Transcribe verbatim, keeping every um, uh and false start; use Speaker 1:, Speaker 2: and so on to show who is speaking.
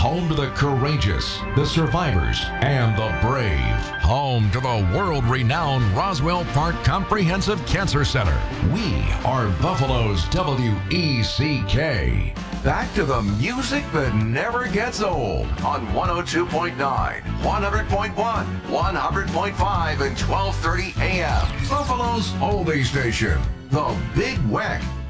Speaker 1: Home to the courageous, the survivors, and the brave. Home to the world-renowned Roswell Park Comprehensive Cancer Center. We are Buffalo's W E C K. Back to the music that never gets old on one oh two point nine, one hundred point one, one hundred point five, and twelve thirty A M. Buffalo's oldie station, The Big Weck.